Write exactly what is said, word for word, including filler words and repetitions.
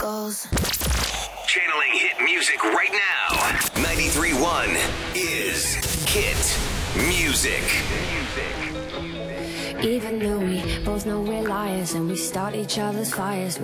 goes. Channeling hit music right now. ninety-three point one is Hit Music. Even though we both know we're liars and we start each other's fires.